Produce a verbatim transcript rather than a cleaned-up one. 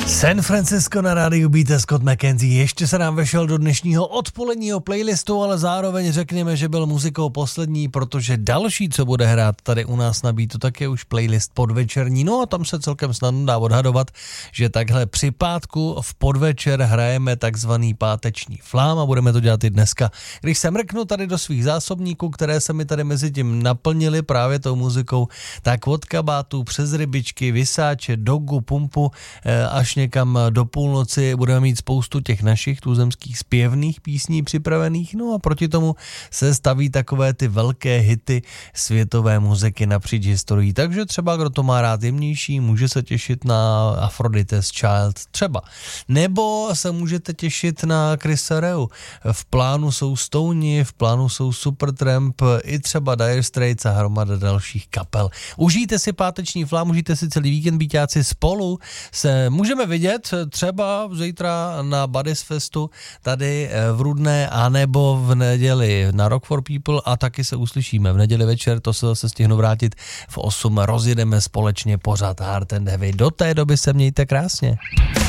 San Francisco na rádiu Beat, Scott McKenzie. Ještě se nám vešel do dnešního odpoledního playlistu, ale zároveň řekněme, že byl muzikou poslední, protože další, co bude hrát tady u nás na Beatu, tak je už playlist podvečerní. No a tam se celkem snadno dá odhadovat, že takhle při pátku v podvečer hrajeme takzvaný páteční flám a budeme to dělat i dneska. Když se mrknu tady do svých zásobníků, které se mi tady mezi tím naplnily právě tou muzikou, tak od kabátů přes rybičky, vysáče, dogu, pumpu až někam do půlnoci budeme mít spoustu těch našich tuzemských zpěvných písní připravených, no a proti tomu se staví takové ty velké hity světové muziky napříč historií, takže třeba kdo to má rád jemnější, může se těšit na Aphrodite's Child třeba, nebo se můžete těšit na Chrisa Reu. V plánu jsou Stoni, v plánu jsou Supertramp, i třeba Dire Straits a hromada dalších kapel. Užijte si páteční flám, užijte si celý víkend, Beatáci, spolu se můžeme vidět třeba zítra na Buddies Festu tady v Rudné, anebo v neděli na Rock for People a taky se uslyšíme v neděli večer, to se zase stihnu vrátit v osm, rozjedeme společně pořád Hard and Heavy. Do té doby se mějte krásně.